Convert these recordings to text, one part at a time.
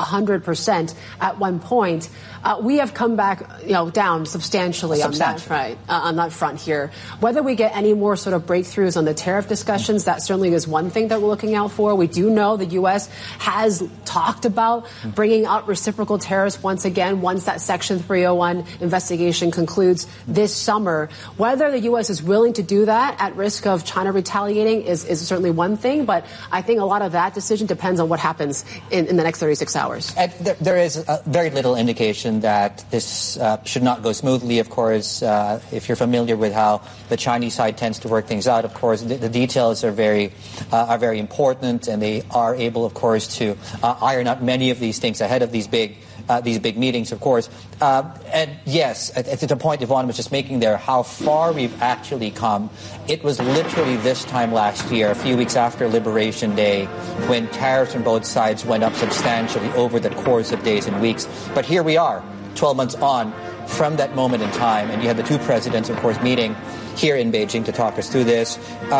100% at one point. We have come back, down substantially on that front here. Whether we get any more sort of breakthroughs on the tariff discussions, that certainly is one thing that we're looking out for. We do know the U.S. has talked about bringing up reciprocal tariffs once again, once that Section 301 investigation concludes this summer. Whether the U.S. is willing to do that at risk of China retaliating is certainly one thing, but I think a lot of that decision depends on what happens in the next 36 hours. There is very little indication that this should not go smoothly. Of course, if you're familiar with how the Chinese side tends to work things out, of course, the details are very important, and they are able, of course, to iron out many of these things ahead of these big meetings, of course. And yes, at the point Yvonne was just making there, how far we've actually come. It was literally this time last year, a few weeks after Liberation Day, when tariffs on both sides went up substantially over the course of days and weeks. But here we are, 12 months on from that moment in time, and you had the two presidents, of course, meeting here in Beijing to talk us through this.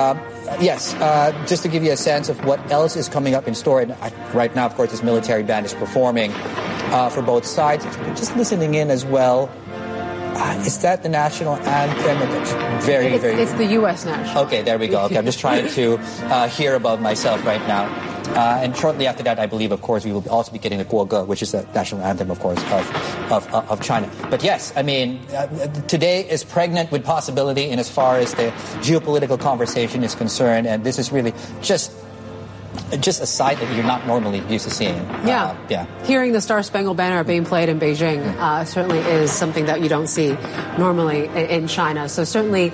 Just to give you a sense of what else is coming up in store, and right now, of course, this military band is performing for both sides. Just listening in as well. Is that the national anthem? It's the U.S. national. Okay, there we go. Okay, I'm just trying to hear above myself right now. And shortly after that, I believe, of course, we will also be getting the Guoge, which is the national anthem, of course, of China. But yes, I mean, today is pregnant with possibility in as far as the geopolitical conversation is concerned, and this is really just a sight that you're not normally used to seeing. Hearing the Star Spangled Banner being played in Beijing certainly is something that you don't see normally in China. So certainly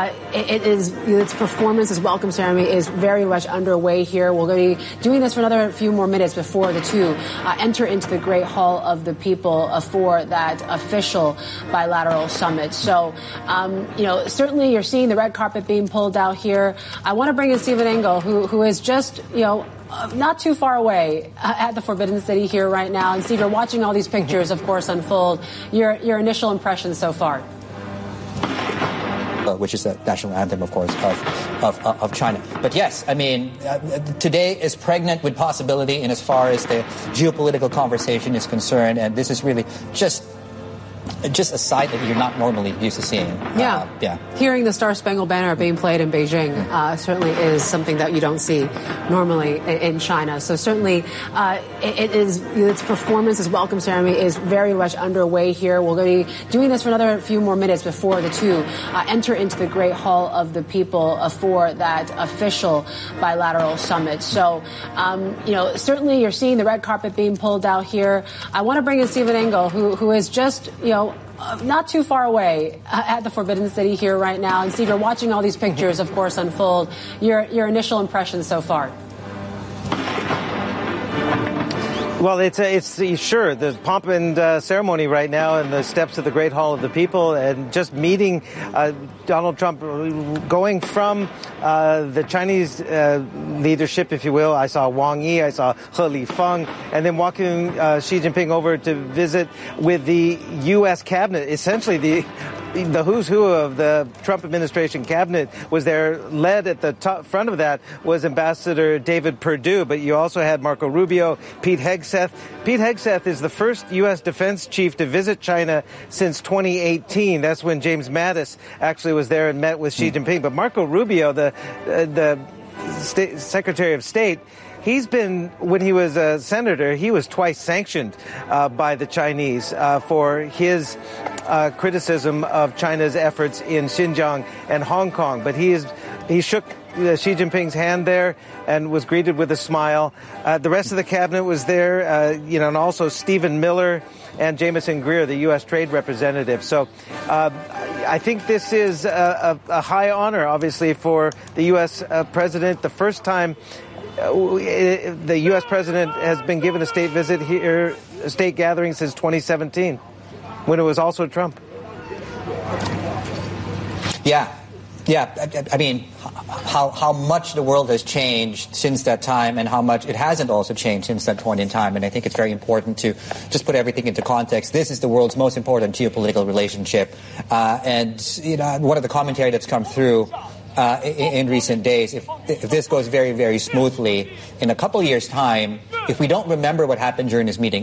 its performance, its welcome ceremony is very much underway here. We're going to be doing this for another few more minutes before the two enter into the Great Hall of the People for that official bilateral summit. So, certainly you're seeing the red carpet being pulled out here. I want to bring in Stephen Engel, who is just, not too far away at the Forbidden City here right now. And Steve, you're watching all these pictures, of course, unfold. Your initial impressions so far? Which is the national anthem, of course, of China. But yes, I mean, today is pregnant with possibility in as far as the geopolitical conversation is concerned, and this is really just a sight that you're not normally used to seeing. Hearing the Star Spangled Banner being played in Beijing certainly is something that you don't see normally in China. So certainly its performance, its welcome ceremony is very much underway here. We're going to be doing this for another few more minutes before the two enter into the Great Hall of the People for that official bilateral summit. So, certainly you're seeing the red carpet being pulled out here. I want to bring in Stephen Engel, who is just, not too far away at the Forbidden City here right now. And Steve, you're watching all these pictures, of course, unfold. Your initial impressions so far? Well, it's sure the pomp and ceremony right now in the steps of the Great Hall of the People, and just meeting Donald Trump, going from the Chinese leadership, if you will. I saw Wang Yi, I saw He Lifeng, and then walking Xi Jinping over to visit with the U.S. cabinet. Essentially, the who's who of the Trump administration cabinet was there. Led at the front of that was Ambassador David Perdue, but you also had Marco Rubio, Pete Hegseth. Pete Hegseth is the first U.S. defense chief to visit China since 2018. That's when James Mattis actually was there and met with Xi Jinping. But Marco Rubio, the Secretary of State, he's been, when he was a senator, he was twice sanctioned by the Chinese for his criticism of China's efforts in Xinjiang and Hong Kong. But he shook Xi Jinping's hand there and was greeted with a smile. The rest of the cabinet was there, and also Stephen Miller and Jameson Greer, the U.S. trade representative. So I think this is a high honor, obviously, for the U.S. president. The first time the U.S. president has been given a state visit here, a state gathering, since 2017, when it was also Trump. I mean, how much the world has changed since that time, and how much it hasn't also changed since that point in time. And I think it's very important to just put everything into context. This is the world's most important geopolitical relationship. And one of the commentary that's come through in recent days, if this goes very, very smoothly, in a couple years' time, if we don't remember what happened during this meeting,